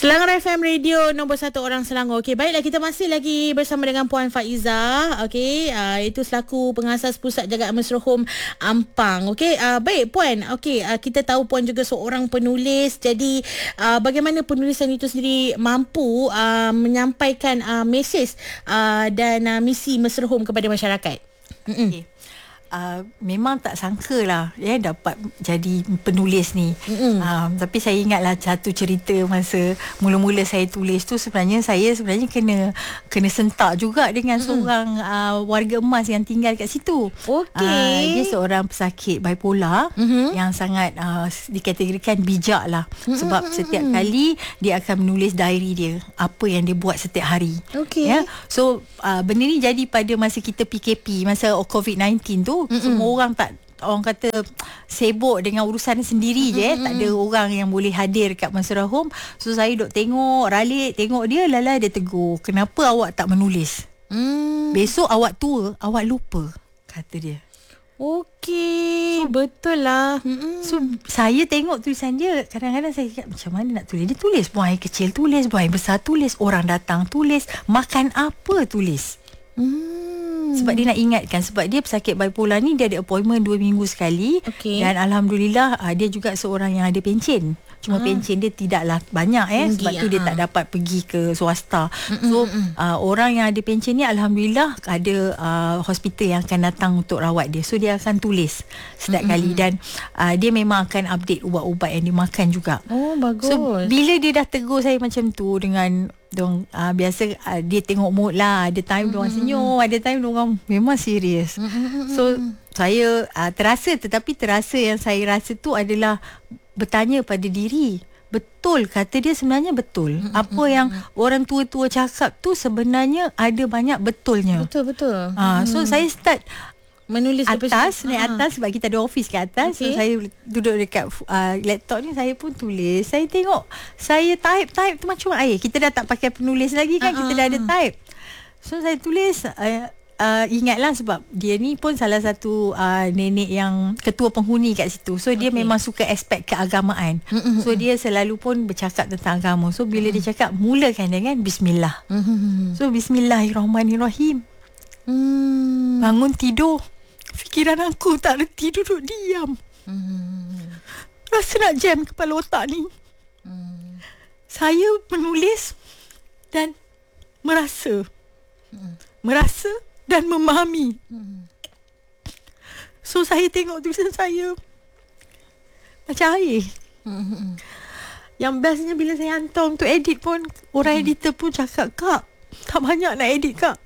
Selangor FM Radio nombor 1 orang Selangor. Okey, baiklah, kita masih lagi bersama dengan Puan Faiza. Okey, itu selaku pengasas Pusat Jagaan Mesra Home Ampang. Okey, baik Puan. Okey, kita tahu Puan juga seorang penulis. Jadi bagaimana penulisan itu sendiri mampu menyampaikan mesej dan misi Mesra Home kepada masyarakat? Okay. Memang tak sangka lah dapat jadi penulis ni. Tapi saya ingatlah satu cerita masa mula-mula saya tulis tu, sebenarnya saya kena sentak juga dengan seorang warga emas yang tinggal kat situ. Dia seorang pesakit bipolar yang sangat dikategorikan bijak lah. Sebab setiap kali dia akan menulis diary dia, apa yang dia buat setiap hari. So benda ni jadi pada masa kita PKP, masa COVID-19 tu. Semua orang kata sibuk dengan urusan sendiri je. Tak ada orang yang boleh hadir kat Mesra Home. So saya duk tengok dia, lala dia tegur, kenapa awak tak menulis? Besok awak tua, awak lupa, kata dia. Okey, betul lah. So saya tengok tulisan dia, kadang-kadang saya cakap, macam mana nak tulis? Dia tulis, buang air kecil tulis, buang air besar tulis, orang datang tulis, makan apa tulis. Sebab dia nak ingatkan, sebab dia pesakit bipolar ni, dia ada appointment 2 minggu sekali. Dan Alhamdulillah dia juga seorang yang ada pencen. Cuma pencen dia tidaklah banyak sebab tu dia tak dapat pergi ke swasta. So orang yang ada pencen ni Alhamdulillah ada hospital yang akan datang untuk rawat dia. So dia akan tulis setiap kali. Dan dia memang akan update ubat-ubat yang dia makan juga. Oh, bagus. So bila dia dah tegur saya macam tu dengan dong, biasa dia tengok mood lah. Ada time diorang senyum, ada time diorang memang serius. So saya terasa yang saya rasa tu adalah bertanya pada diri, betul kata dia, sebenarnya betul. Apa yang orang tua-tua cakap tu sebenarnya ada banyak betulnya. Betul. So saya start menulis naik atas sebab kita ada office kat atas. So saya duduk dekat laptop ni, saya pun tulis. Saya tengok, saya type tu macam air. Kita dah tak pakai penulis lagi kan, kita dah ada type. So saya tulis, ingatlah sebab dia ni pun salah satu nenek yang ketua penghuni kat situ. So dia memang suka aspek keagamaan. So dia selalu pun bercakap tentang agama. So bila dia cakap, mulakan dengan bismillah. So bismillahirrahmanirrahim. Bangun tidur, fikiran aku tak reti duduk diam. Rasa nak jam kepala otak ni. Saya menulis dan merasa dan memahami. So saya tengok tulisan saya macam air. Yang bestnya bila saya hantar untuk edit pun, orang editor pun cakap, Kak, tak banyak nak edit, Kak.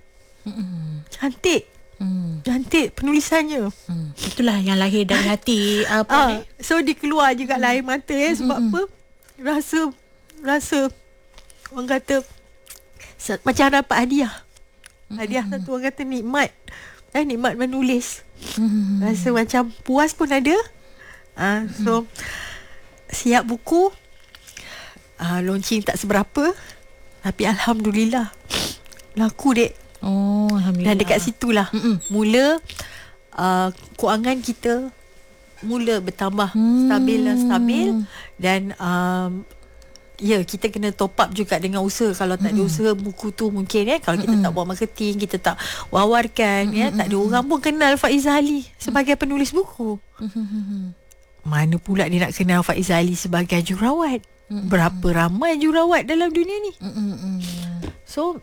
Cantik penulisannya. Itulah yang lahir dari hati. So dia keluar juga air mata sebab apa? Rasa orang kata macam dapat hadiah. Hadiah satu, orang kata nikmat. Nikmat menulis. Rasa macam puas pun ada. So siap buku, launching tak seberapa, tapi Alhamdulillah laku, dek. Oh, Alhamdulillah. Dan dekat situlah mula kewangan kita mula bertambah stabil. Dan kita kena top up juga dengan usaha. Kalau tak ada usaha buku tu mungkin kalau kita tak buat marketing, kita tak wawarkan, tak ada orang pun kenal Faiza Ali sebagai penulis buku. Mana pula dia nak kenal Faiza Ali sebagai jurawat? Berapa ramai jurawat dalam dunia ni? So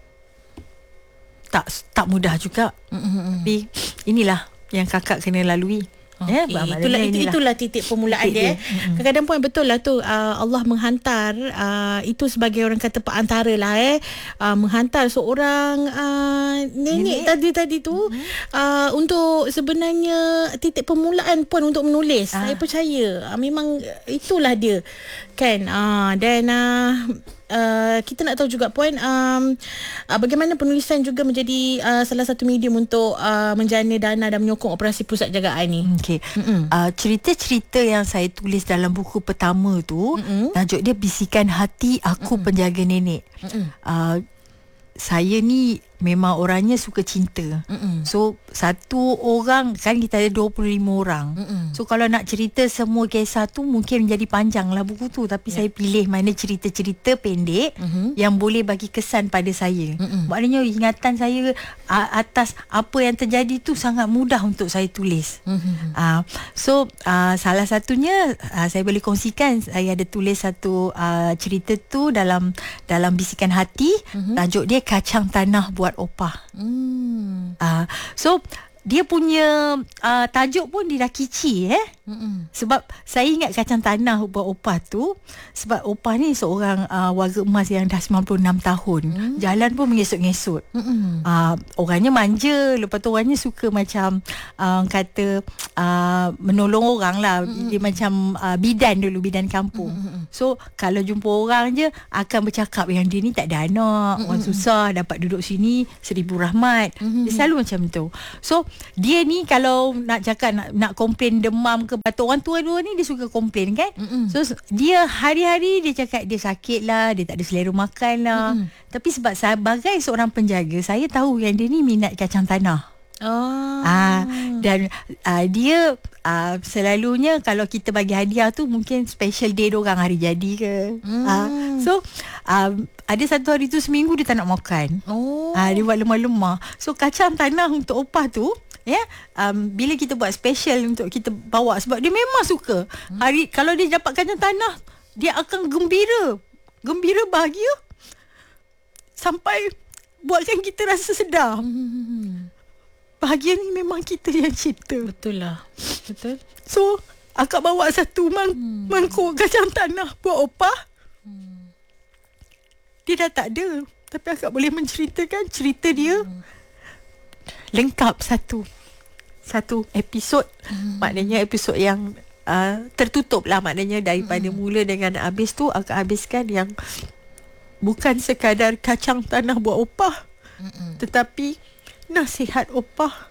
tak mudah juga. Tapi inilah yang kakak kena lalui. Itulah titik permulaan dia. Kadang-kadang pun betul lah tu, Allah menghantar itu sebagai orang kata perantara lah menghantar seorang nenek tadi tu untuk sebenarnya titik permulaan pun untuk menulis. Saya percaya memang itulah dia kan. Dan kita nak tahu juga Puan, bagaimana penulisan juga menjadi salah satu medium untuk menjana dana dan menyokong operasi pusat jagaan ni. Cerita-cerita yang saya tulis dalam buku pertama tu, tajuk dia Bisikan Hati Aku Penjaga Nenek. Saya ni memang orangnya suka cinta. So satu orang kan kita ada 25 orang. So kalau nak cerita semua kisah tu mungkin menjadi panjang lah buku tu, tapi saya pilih mana cerita-cerita pendek yang boleh bagi kesan pada saya. Maknanya ingatan saya atas apa yang terjadi tu sangat mudah untuk saya tulis. So salah satunya saya boleh kongsikan, saya ada tulis satu cerita tu dalam bisikan hati. Tajuk dia Kacang Tanah Buat Opah. So dia punya tajuk pun dia dah kici sebab saya ingat Kacang Tanah Buat Opah tu sebab Opah ni seorang warga emas yang dah 96 tahun. Jalan pun mengesut-ngesut. Orangnya manja, lepas tu orangnya suka macam kata menolong orang lah. Dia macam bidan dulu, bidan kampung. So kalau jumpa orang je akan bercakap yang dia ni tak ada anak, orang susah dapat duduk sini, 1000 rahmat. Dia selalu macam tu. So dia ni kalau nak cakap nak komplain demam ke batuk, orang tua dua ni dia suka komplain kan. So dia hari-hari dia cakap dia sakit lah, dia tak ada selera makan lah. Tapi sebab sebagai seorang penjaga, saya tahu yang dia ni minat kacang tanah. Dan dia selalunya kalau kita bagi hadiah tu mungkin special day diorang, hari jadi ke. So ada satu hari tu seminggu dia tak nak makan. Dia buat lemah-lemah. So kacang tanah untuk opah tu bila kita buat special untuk kita bawa, sebab dia memang suka. Hari kalau dia dapat kacang tanah, dia akan gembira, bahagia sampai buatkan kita rasa sedar. Bahagia ni memang kita yang cipta. Betul lah. Betul. So akak bawa satu mangkuk kacang tanah buat opah. Dia dah tak ada, tapi akak boleh menceritakan cerita dia lengkap satu episod. Maknanya episod yang tertutup lah. Maknanya daripada mula dengan habis tu akak habiskan yang bukan sekadar kacang tanah buat opah, tetapi nasihat opah,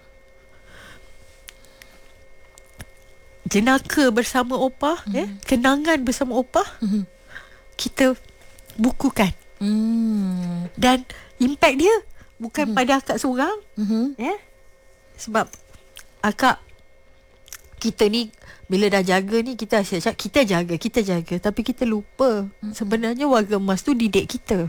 jenaka bersama opah, kenangan bersama opah, kita bukukan. Dan impact dia bukan pada akak seorang, sebab akak, kita ni bila dah jaga ni, kita asyik kita jaga, tapi kita lupa sebenarnya warga emas tu didik kita.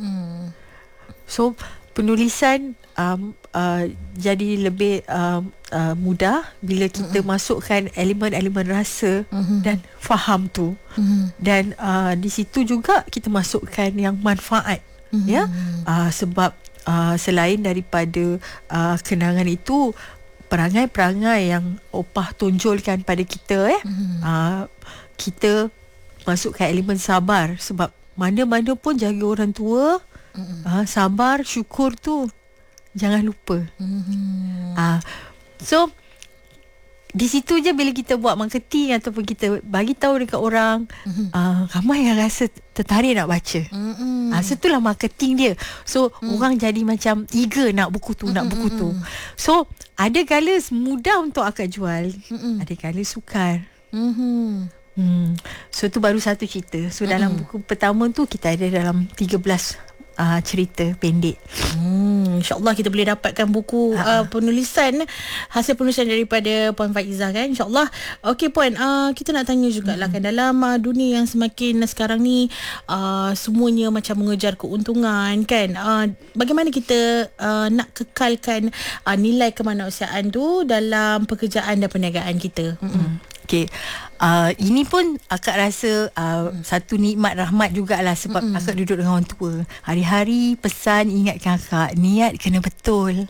So penulisan jadi lebih mudah bila kita masukkan elemen-elemen rasa dan faham tu. Dan di situ juga kita masukkan yang manfaat, sebab selain daripada kenangan itu, perangai-perangai yang opah tonjolkan pada kita, kita masukkan elemen sabar, sebab mana-mana pun jaga orang tua, sabar, syukur tu jangan lupa. So di situ je bila kita buat marketing ataupun kita bagi tahu dekat orang, ramai yang rasa tertarik nak baca. So itulah marketing dia. So orang jadi macam eager nak buku tu, So ada kala mudah untuk akak jual, ada kala sukar. So tu baru satu cerita. So dalam buku pertama tu kita ada dalam 13 cerita pendek. InsyaAllah kita boleh dapatkan buku penulisan, hasil penulisan daripada Puan Faizah kan, InsyaAllah. Okey Puan, kita nak tanya jugalah kan, dalam dunia yang semakin sekarang ni semuanya macam mengejar keuntungan kan, bagaimana kita nak kekalkan nilai kemanusiaan tu dalam pekerjaan dan perniagaan kita? Okay. Ini pun akak rasa satu nikmat rahmat jugalah, sebab akak duduk dengan orang tua. Hari-hari pesan ingatkan akak, niat kena betul.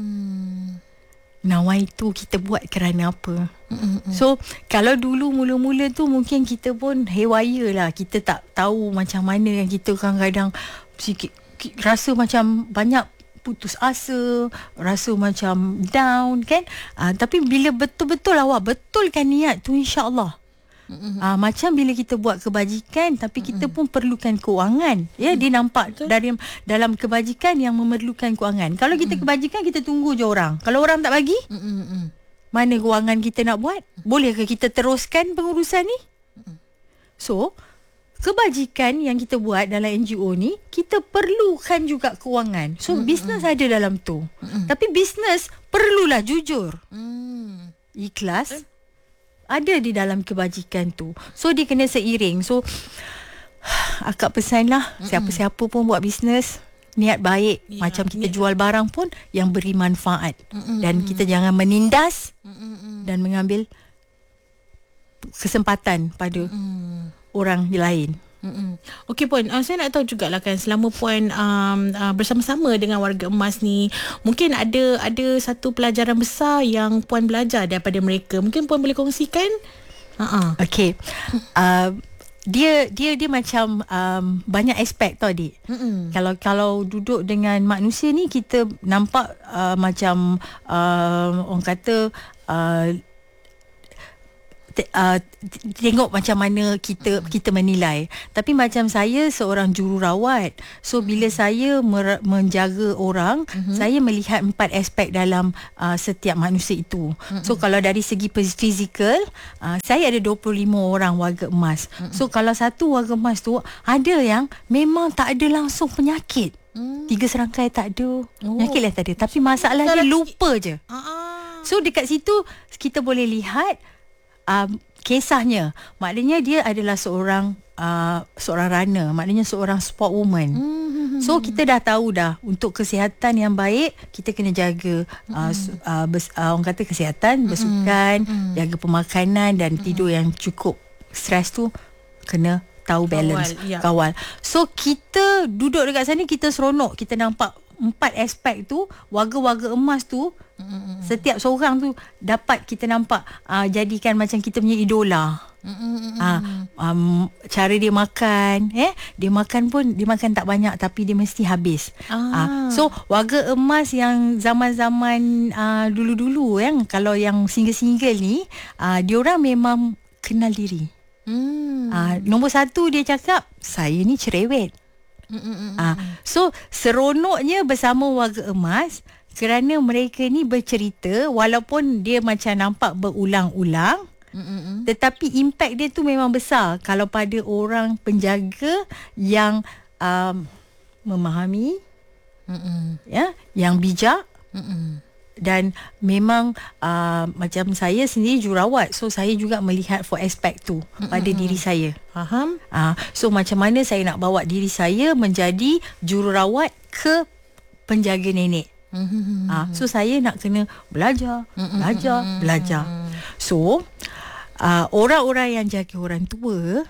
Nawai tu kita buat kerana apa. So kalau dulu mula-mula tu mungkin kita pun hewaya lah, kita tak tahu macam mana yang kita kadang-kadang sikit rasa macam banyak putus asa, rasa macam down kan. Tapi bila betul-betul awak betulkan niat tu, insya-Allah. Macam bila kita buat kebajikan, tapi kita pun perlukan kewangan. Dia nampak dari dalam kebajikan yang memerlukan kewangan. Kalau kita kebajikan, kita tunggu je orang. Kalau orang tak bagi, mana kewangan kita nak buat? Bolehkah kita teruskan pengurusan ni? So kebajikan yang kita buat dalam NGO ni, kita perlukan juga kewangan. So bisnes ada dalam tu. Tapi bisnes perlulah jujur, ikhlas, ada di dalam kebajikan tu. So dia kena seiring. So akak pesanlah, siapa-siapa pun buat bisnes, niat baik, macam kita jual barang pun yang beri manfaat. Dan kita jangan menindas dan mengambil kesempatan pada orang lain. Okey Puan, saya nak tahu jugalah kan, selama Puan bersama-sama dengan warga emas ni, mungkin ada satu pelajaran besar yang Puan belajar daripada mereka. Mungkin Puan boleh kongsikan? Okey. Dia macam banyak aspek tau dik. Kalau duduk dengan manusia ni, kita nampak macam orang kata tengok macam mana kita menilai. Tapi macam saya seorang jururawat, so bila saya menjaga orang, saya melihat 4 aspek dalam setiap manusia itu. So kalau dari segi fizikal, saya ada 25 orang warga emas. So kalau satu warga emas tu ada yang memang tak ada langsung penyakit, 3 serangkai tak ada, penyakit lah tak ada, tapi masalah dia lupa je. So dekat situ kita boleh lihat kisahnya. Maknanya dia adalah seorang runner, maknanya seorang sport woman. So kita dah tahu dah, untuk kesihatan yang baik kita kena jaga orang kata kesihatan, bersukan, jaga pemakanan dan tidur yang cukup. Stres tu kena tahu balance, kawal. So kita duduk dekat sana, kita seronok, kita nampak 4 aspek tu, warga-warga emas tu, setiap seorang tu dapat kita nampak, jadikan macam kita punya idola. Cara dia makan, dia makan pun, dia makan tak banyak tapi dia mesti habis. So warga emas yang zaman-zaman dulu-dulu, kalau yang single-single ni, diorang memang kenal diri. Nombor 1 dia cakap, saya ni cerewet. So seronoknya bersama warga emas, kerana mereka ni bercerita, walaupun dia macam nampak berulang-ulang, tetapi impak dia tu memang besar kalau pada orang penjaga yang memahami, yang bijak. Dan memang macam saya sendiri jururawat, so saya juga melihat for aspek tu pada diri saya. Faham? So macam mana saya nak bawa diri saya menjadi jururawat ke penjaga nenek. So saya nak kena belajar. So orang-orang yang jaga orang tua,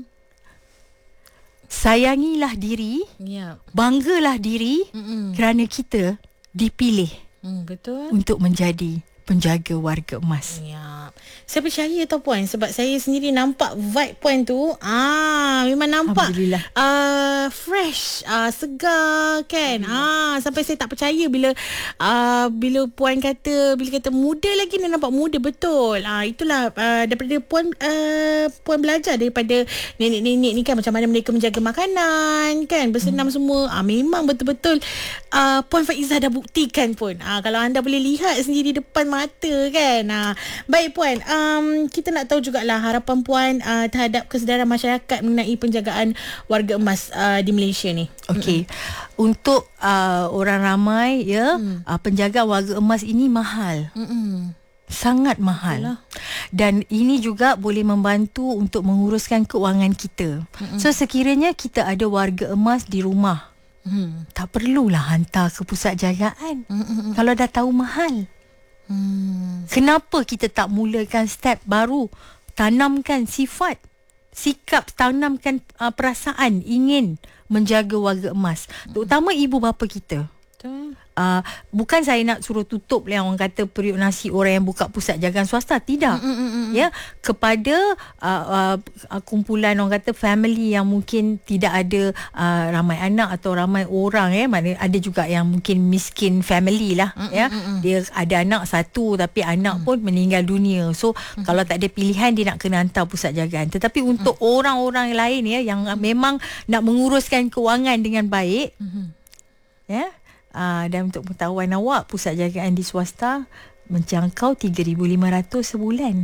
sayangilah diri, banggalah diri, kerana kita dipilih untuk menjadi penjaga warga emas. Saya percaya tau Puan, sebab saya sendiri nampak vibe Puan tu, memang nampak fresh, segar kan. Sampai saya tak percaya bila Puan kata, muda lagi, dia nampak muda betul. Itulah daripada Puan belajar daripada nenek-nenek ni kan, macam mana mereka menjaga makanan kan, bersenam semua. Memang betul-betul Puan Faizah dah buktikan pun. Kalau anda boleh lihat sendiri depan mata kan. Baik Puan, kita nak tahu jugalah harapan Puan terhadap kesedaran masyarakat mengenai penjagaan warga emas di Malaysia ni. Okey. Untuk orang ramai penjagaan warga emas ini mahal. Sangat mahal. Dan ini juga boleh membantu untuk menguruskan keuangan kita. So sekiranya kita ada warga emas di rumah, tak perlulah hantar ke pusat jagaan. Kalau dah tahu mahal, kenapa kita tak mulakan step baru, tanamkan sikap, tanamkan perasaan ingin menjaga warga emas, terutama ibu bapa kita. Bukan saya nak suruh tutup yang orang kata periuk nasi orang yang buka pusat jagaan swasta, tidak. Kepada kumpulan orang kata family yang mungkin tidak ada ramai anak atau ramai orang, mana ada juga yang mungkin miskin family lah, dia ada anak satu tapi anak pun meninggal dunia. So kalau tak ada pilihan, dia nak kena hantar pusat jagaan. Tetapi untuk orang-orang lain yang memang nak menguruskan kewangan dengan baik, dan untuk pengetahuan awak, pusat jagaan di swasta menjangkau 3,500 sebulan.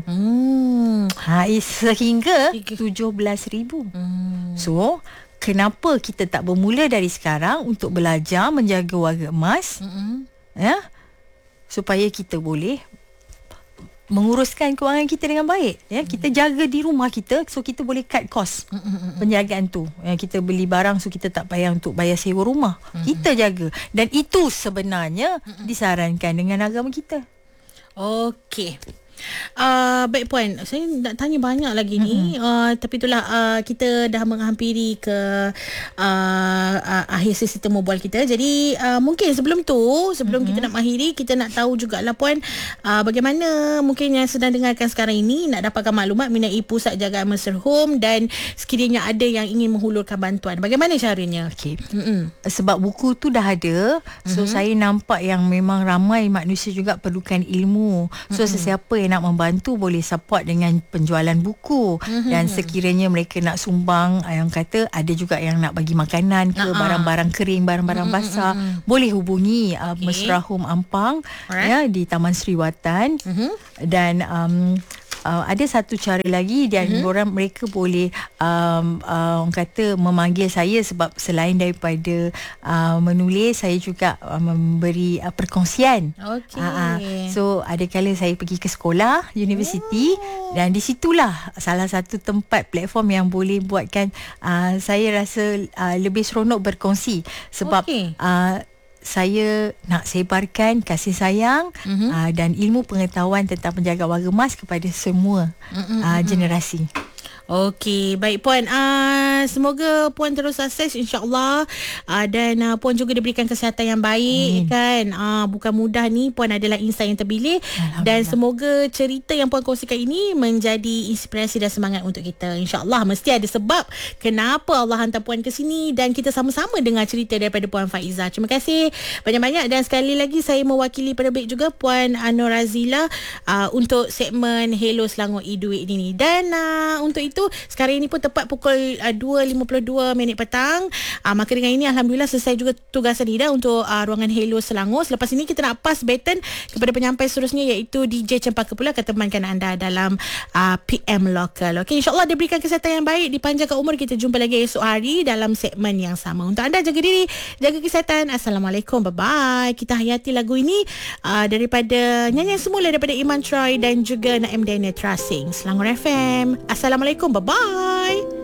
Sehingga 17,000. So, kenapa kita tak bermula dari sekarang untuk belajar menjaga warga emas? Ya? Supaya kita boleh menguruskan kewangan kita dengan baik, ya. Kita jaga di rumah kita, so kita boleh cut cost penjagaan tu, ya. Kita beli barang, so kita tak payah untuk bayar sewa rumah. Kita jaga, dan itu sebenarnya disarankan dengan agama kita. Okey. Baik Puan, saya nak tanya banyak lagi ni, tapi itulah kita dah menghampiri ke akhir sesi temu bual kita. Jadi mungkin sebelum kita nak mengakhiri, kita nak tahu jugalah Puan, bagaimana mungkin yang sedang dengarkan sekarang ini nak dapatkan maklumat mengenai Pusat Jagaan Mesra Home, dan sekiranya ada yang ingin menghulurkan bantuan, bagaimana caranya? Okey. Sebab buku tu dah ada, so saya nampak yang memang ramai manusia juga perlukan ilmu. So sesiapa yang nak membantu boleh support dengan penjualan buku, dan sekiranya mereka nak sumbang, yang kata ada juga yang nak bagi makanan ke, barang-barang kering, barang-barang basah, boleh hubungi Mesra Home Ampang, ya, di Taman Sri Watan. Dan ada satu cara lagi, dan mereka boleh orang kata memanggil saya, sebab selain daripada menulis, saya juga memberi perkongsian. So ada kala saya pergi ke sekolah, universiti, dan di situlah salah satu tempat platform yang boleh buatkan saya rasa lebih seronok berkongsi, sebab saya nak sebarkan kasih sayang dan ilmu pengetahuan tentang penjaga warga emas kepada semua generasi. Okey, baik Puan. Semoga Puan terus sukses insya-Allah, dan Puan juga diberikan kesihatan yang baik. Kan. Bukan mudah ni, Puan adalah insan yang terpilih, dan semoga cerita yang Puan kongsikan ini menjadi inspirasi dan semangat untuk kita. Insya-Allah mesti ada sebab kenapa Allah hantar Puan ke sini, dan kita sama-sama dengar cerita daripada Puan Faizah. Terima kasih banyak-banyak, dan sekali lagi saya mewakili penerbit juga Puan Nur Razila untuk segmen Hello Selangor e-Duit ini. Dan untuk itu sekarang ini pun tepat pukul 2.52 petang. Maka dengan ini alhamdulillah selesai juga tugasan Ida untuk ruangan Hello Selangor. Selepas ini kita nak pass baton kepada penyampai seterusnya, iaitu DJ Cempaka Pula, akan temankan anda dalam PM Local. Okey, insya-Allah diberikan kesihatan yang baik, dipanjangkan umur. Kita jumpa lagi esok hari dalam segmen yang sama. Untuk anda, jaga diri, jaga kesihatan. Assalamualaikum, bye bye. Kita hayati lagu ini daripada nyanyian semula daripada Iman Troy dan juga Naim Daniel Tracing, Selangor FM. Assalamualaikum, bye bye.